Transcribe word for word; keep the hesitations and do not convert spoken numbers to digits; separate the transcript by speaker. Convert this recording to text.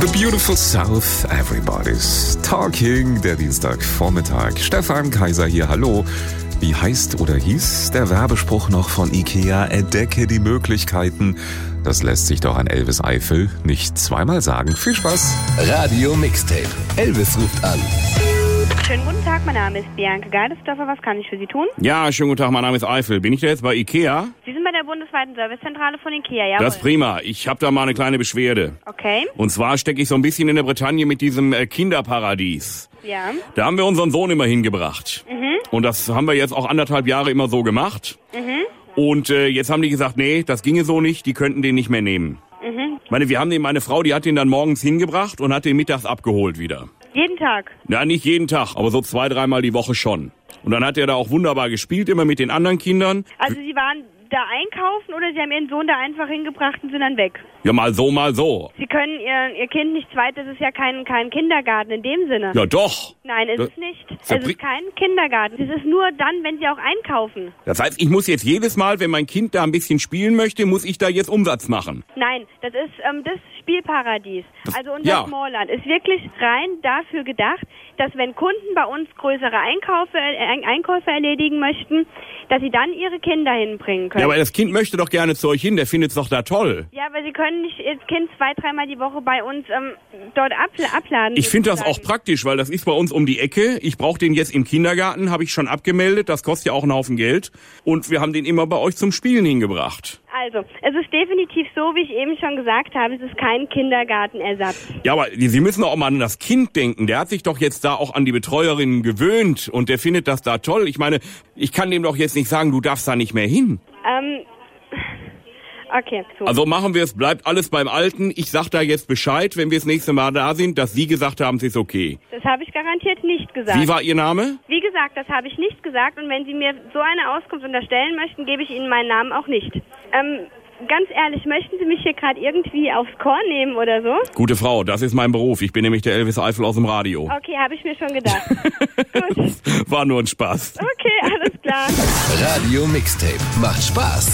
Speaker 1: The Beautiful South, everybody's talking. Der Dienstagvormittag. Stefan Kaiser hier, hallo. Wie heißt oder hieß der Werbespruch noch von Ikea? Entdecke die Möglichkeiten. Das lässt sich doch an Elvis Eifel nicht zweimal sagen. Viel Spaß.
Speaker 2: Radio Mixtape. Elvis ruft an.
Speaker 3: Schönen guten Tag, mein Name ist Bianca Geidesdorfer. Was kann ich für Sie tun?
Speaker 4: Ja, schönen guten Tag, mein Name ist Eifel. Bin ich da jetzt bei Ikea?
Speaker 3: Sie sind bei der bundesweiten Servicezentrale von Ikea, ja?
Speaker 4: Das ist prima. Ich habe da mal eine kleine Beschwerde.
Speaker 3: Okay.
Speaker 4: Und zwar stecke ich so ein bisschen in der Bretagne mit diesem äh, Kinderparadies.
Speaker 3: Ja.
Speaker 4: Da haben wir unseren Sohn immer hingebracht.
Speaker 3: Mhm.
Speaker 4: Und das haben wir jetzt auch anderthalb Jahre immer so gemacht.
Speaker 3: Mhm.
Speaker 4: Und äh, jetzt haben die gesagt, nee, das ginge so nicht, die könnten den nicht mehr nehmen.
Speaker 3: Mhm.
Speaker 4: Ich meine, wir haben den, meine Frau, die hat den dann morgens hingebracht und hat den mittags abgeholt wieder.
Speaker 3: Jeden Tag?
Speaker 4: Ja, nicht jeden Tag, aber so zwei, dreimal die Woche schon. Und dann hat er da auch wunderbar gespielt, immer mit den anderen Kindern.
Speaker 3: Also Sie waren da einkaufen oder Sie haben Ihren Sohn da einfach hingebracht und sind dann weg?
Speaker 4: Ja, mal so, mal so.
Speaker 3: Sie können Ihr, Ihr Kind nicht zweit, das ist ja kein, kein Kindergarten in dem Sinne.
Speaker 4: Ja, doch.
Speaker 3: Nein, ist
Speaker 4: Das-
Speaker 3: es nicht. Es
Speaker 4: Verbri-
Speaker 3: ist kein Kindergarten. Es ist nur dann, wenn Sie auch einkaufen.
Speaker 4: Das heißt, ich muss jetzt jedes Mal, wenn mein Kind da ein bisschen spielen möchte, muss ich da jetzt Umsatz machen.
Speaker 3: Nein, das ist ähm, das Spielparadies.
Speaker 4: Das-
Speaker 3: Also unser
Speaker 4: ja.
Speaker 3: Smallland ist wirklich rein dafür gedacht, dass wenn Kunden bei uns größere Einkaufe, äh, Einkäufe erledigen möchten, dass sie dann ihre Kinder hinbringen können.
Speaker 4: Ja, aber das Kind möchte doch gerne zu euch hin, der findet's doch da toll.
Speaker 3: Ja, aber Sie können nicht Ihr Kind zwei, dreimal die Woche bei uns ähm, dort abla- abladen.
Speaker 4: Ich finde das auch
Speaker 3: sozusagen.
Speaker 4: praktisch, weil das ist bei uns um die Ecke. Ich brauche den jetzt im Kindergarten, habe ich schon abgemeldet. Das kostet ja auch einen Haufen Geld. Und wir haben den immer bei euch zum Spielen hingebracht.
Speaker 3: Also, es ist definitiv so, wie ich eben schon gesagt habe, es ist kein Kindergartenersatz.
Speaker 4: Ja, aber Sie müssen doch auch mal an das Kind denken. Der hat sich doch jetzt da auch an die Betreuerinnen gewöhnt und der findet das da toll. Ich meine, ich kann dem doch jetzt nicht sagen, du darfst da nicht mehr hin.
Speaker 3: Ähm, okay, so.
Speaker 4: Also machen wir es, bleibt alles beim Alten. Ich sag da jetzt Bescheid, wenn wir das nächste Mal da sind, dass Sie gesagt haben, es ist okay.
Speaker 3: Das habe ich garantiert nicht gesagt.
Speaker 4: Wie war Ihr Name?
Speaker 3: Wie gesagt, das habe ich nicht gesagt und wenn Sie mir so eine Auskunft unterstellen möchten, gebe ich Ihnen meinen Namen auch nicht. Ähm, ganz ehrlich, möchten Sie mich hier gerade irgendwie aufs Korn nehmen oder so?
Speaker 4: Gute Frau, das ist mein Beruf. Ich bin nämlich der Elvis Eifel aus dem Radio.
Speaker 3: Okay, habe ich mir schon gedacht. Gut.
Speaker 4: War nur ein Spaß.
Speaker 3: Okay, alles klar.
Speaker 2: Radio Mixtape. Macht Spaß.